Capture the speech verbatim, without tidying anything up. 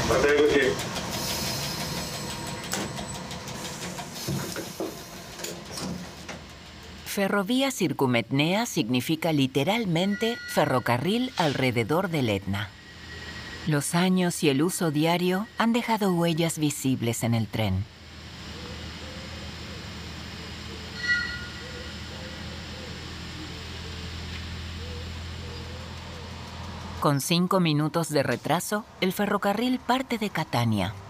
Arrivederci. Ferrovía Circumetnea significa literalmente ferrocarril alrededor del Etna. Los años y el uso diario han dejado huellas visibles en el tren. Con cinco minutos de retraso, el ferrocarril parte de Catania.